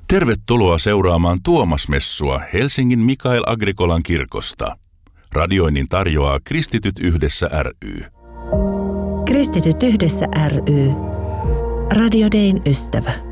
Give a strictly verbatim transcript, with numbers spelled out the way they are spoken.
Tervetuloa seuraamaan Tuomasmessua Helsingin Mikael Agricolan kirkosta. Radioinnin tarjoaa Kristityt yhdessä ry. Kristityt yhdessä ry. Radio Dayn ystävä.